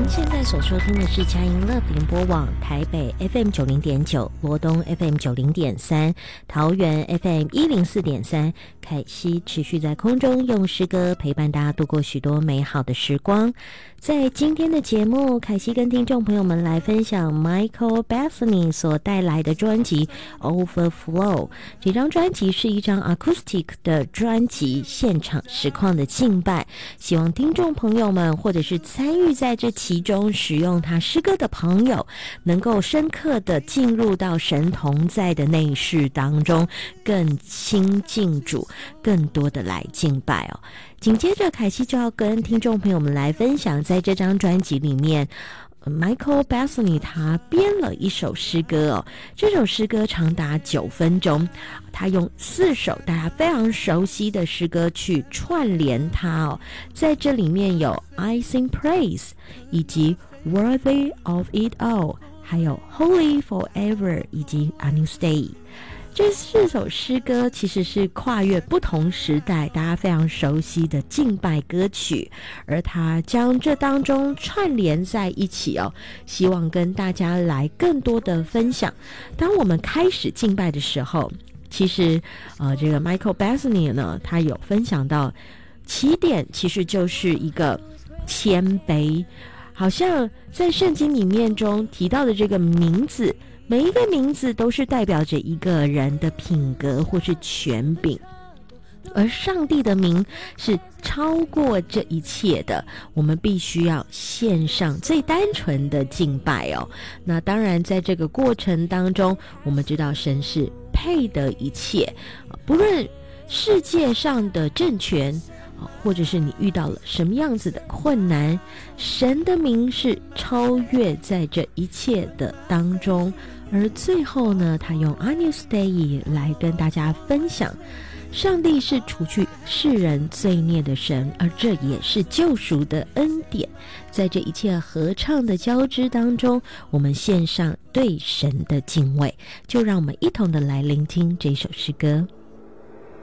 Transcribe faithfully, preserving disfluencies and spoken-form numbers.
现在所收听的是佳音乐联播网台北 F M 九零点九，罗东 F M 九零点三，桃园 F M 一零四点三。凯西持续在空中用诗歌陪伴大家度过许多美好的时光。在今天的节目，凯西跟听众朋友们来分享 Michael Bethany 所带来的专辑 Overflow。 这张专辑是一张 acoustic 的专辑，现场实况的敬拜，希望听众朋友们或者是参与在这其中使用他诗歌的朋友，能够深刻的进入到神同在的内室当中，更亲近主，更多的来敬拜哦。紧接着凯西就要跟听众朋友们来分享，在这张专辑里面Michael Bethany 他编了一首诗歌哦，这首诗歌长达九分钟，他用四首大家非常熟悉的诗歌去串联它哦，在这里面有 I Sing Praise 以及 Worthy of It All， 还有 Holy Forever 以及 A New Day。这四首诗歌其实是跨越不同时代大家非常熟悉的敬拜歌曲，而他将这当中串联在一起哦，希望跟大家来更多的分享。当我们开始敬拜的时候，其实呃，这个 Michael Bethany 呢，他有分享到起点其实就是一个谦卑，好像在圣经里面中提到的这个名字，每一个名字都是代表着一个人的品格或是权柄，而上帝的名是超过这一切的，我们必须要献上最单纯的敬拜哦。那当然在这个过程当中，我们知道神是配得一切，不论世界上的政权或者是你遇到了什么样子的困难，神的名是超越在这一切的当中。而最后呢，他用 A New Day 来跟大家分享，上帝是除去世人罪孽的神，而这也是救赎的恩典。在这一切合唱的交织当中，我们献上对神的敬畏，就让我们一同的来聆听这首诗歌。